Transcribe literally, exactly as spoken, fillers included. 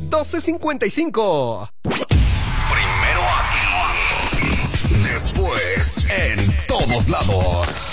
doce cincuenta y cinco. Primero aquí, después en todos lados.